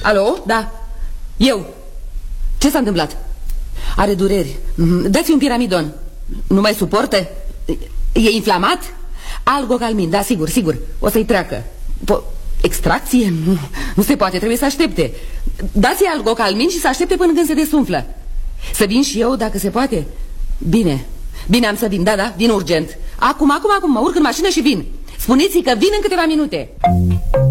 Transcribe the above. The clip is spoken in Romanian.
Alo? Da. Eu. Ce s-a întâmplat? Are dureri. Dați un piramidon. Nu mai suportă? E inflamat? Algocalmin, da, sigur, sigur. O să-i treacă. Extracție? Nu se poate, trebuie să aștepte. Dați-i algocalmin și să aștepte până când se desumflă. Să vin și eu, dacă se poate? Bine, bine, am să vin, da, vin urgent. Acum, mă urc în mașină și vin. Spuneți-i că vin în câteva minute.